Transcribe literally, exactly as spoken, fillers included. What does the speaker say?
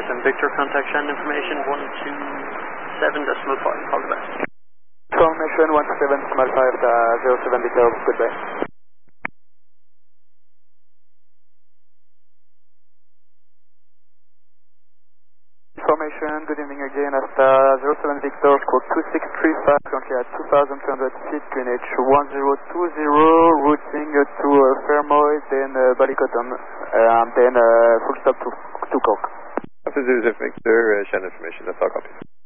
information. Victor, contact Shannon information one two seven decimal five. All the best. Information one two seven decimal five, uh, zero seven Victor, goodbye. Information, good evening again, after zero seven Victor, squawk two six three five, currently at two thousand three hundred feet, Greenwich one zero two zero, routing to uh, Fermoy, then uh, Ballycotton, uh, and then uh, full stop to, to Cork. After zero seven Victor, uh, Shannon information, that's all copy.